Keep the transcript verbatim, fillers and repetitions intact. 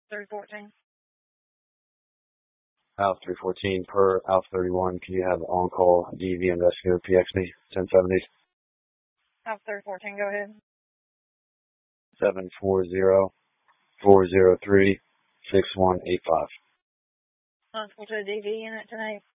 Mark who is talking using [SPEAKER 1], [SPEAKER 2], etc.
[SPEAKER 1] three fourteen.
[SPEAKER 2] Alpha three fourteen per Alpha thirty-one. Can you have on-call D V investigator P X me ten seventy?
[SPEAKER 1] Alpha three fourteen, go ahead.
[SPEAKER 2] seven four zero, four zero three, six one eight five.
[SPEAKER 1] Responsible to a D V unit tonight.